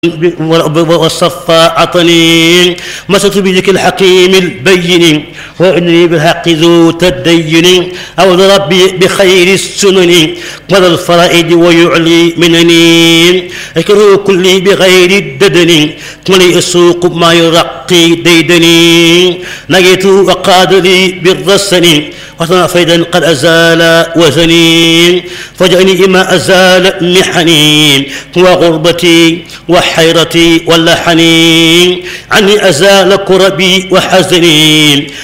والصفا عطني مست بذك الحكيم البين وإني بالحق ذو تدين أعوذ ربي بخير السنن وذا الفرائد ويعلي منني أكره كلي بغير الددن ولي السوق ما يرقي ديدني نجيت وقاد لي بالرسن وصنع فيدا قد أزال وزني فجأني ما أزال محني وغربتي وحيرتي واللحني عني أزال كربي وحزني